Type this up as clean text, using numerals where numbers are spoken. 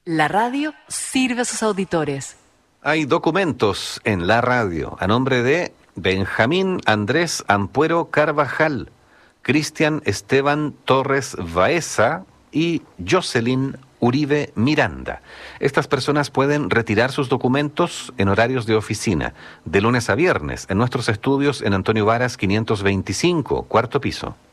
La radio sirve a sus auditores. Hay documentos en la radio a nombre de Benjamín Andrés Ampuero Carvajal, Cristian Esteban Torres Baeza y Jocelyn Uribe Miranda. Estas personas pueden retirar sus documentos en horarios de oficina, de lunes a viernes, en nuestros estudios en Antonio Varas 525, cuarto piso.